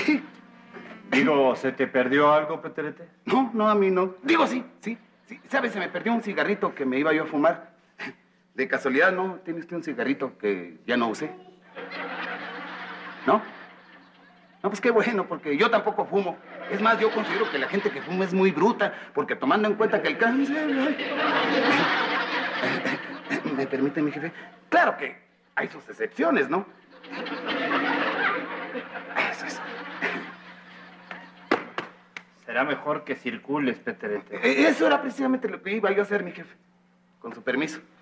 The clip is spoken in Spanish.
Digo, ¿se te perdió algo, Peterete? No, a mí no. Digo, sí. ¿Sabes? Se me perdió un cigarrito que me iba yo a fumar. De casualidad, ¿no? ¿Tiene usted un cigarrito que ya no usé? ¿No? No, pues qué bueno, porque yo tampoco fumo. Es más, yo considero que la gente que fuma es muy bruta, porque tomando en cuenta que el cáncer... ¿Me permite, mi jefe? Claro que hay sus excepciones, ¿no? Eso es. Será mejor que circules, Peterete. Eso era precisamente lo que iba yo a hacer, mi jefe. Con su permiso.